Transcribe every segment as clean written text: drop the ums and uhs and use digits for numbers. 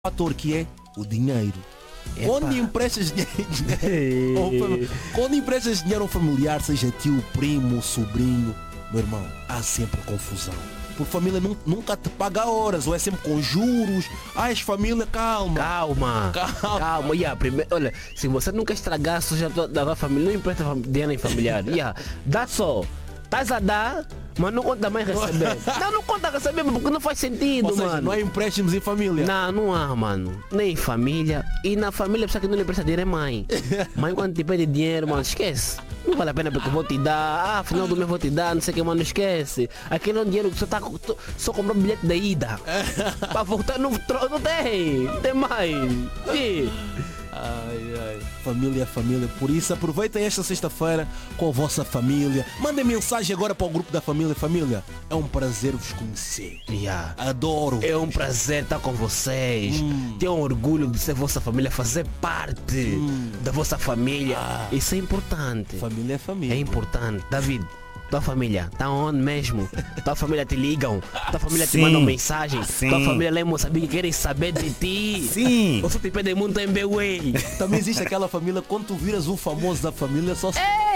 fator que é o dinheiro. Quando emprestas quando emprestas dinheiro a um familiar, seja tio, primo, sobrinho, meu irmão, há sempre confusão. Por família nunca te paga horas, ou é sempre com juros. As família, calma. Yeah, primeiro, olha, se você nunca estragar a suja da tua família, não empresta dinheiro em familiar. Yeah, dá só. Estás a dar, mas não conta mais receber. Não conta receber porque não faz sentido, ou seja, mano. Não há empréstimos em família. Não há, mano. Nem em família. E na família, a pessoa que não lhe presta dinheiro é mãe. Mãe, quando te pede dinheiro, mano, esquece. Não vale a pena porque eu vou te dar. Final do mês vou te dar, não sei o que, mano, esquece. Aquele é um dinheiro que só comprou bilhete da ida. Pra voltar, não tem mais. E... Ai. Família. Por isso aproveitem esta sexta-feira com a vossa família. Mandem mensagem agora para o grupo da família. Família, é um prazer vos conhecer. Yeah. Adoro. É um prazer estar com vocês. Tenho um orgulho de ser vossa família, fazer parte da vossa família. Isso é importante. Família é família. É importante. David, tua família tá onde mesmo? Tua família te ligam? Tua família te mandam mensagem? Sim. Tua família lá em Moçambique querem saber de ti? Sim. Ou só te pedem muito em Beway? Também existe aquela família, quando tu viras o famoso da família, só se...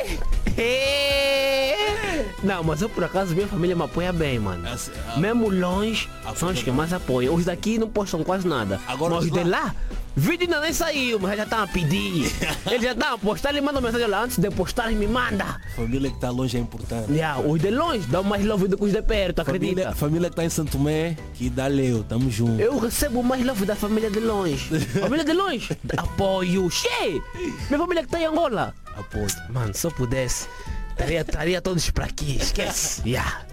Não, mas eu por acaso minha família me apoia bem, mano. Mesmo longe, são os que mais apoiam. Os daqui não postam quase nada. Agora mas os de lá, vídeo ainda nem saiu, mas já estão a pedir. Eles já estão a postar, eles mandam mensagem lá antes de postar e me manda. Família que está longe é importante. Os de longe dão mais love do que os de perto, acredita? Família que está em Santo Tomé, que dá leu, tamo junto. Eu recebo mais love da família de longe. Família de longe, apoio. Minha família que está em Angola, Apoio. mano, se eu pudesse, estaria todos para aqui, esquece.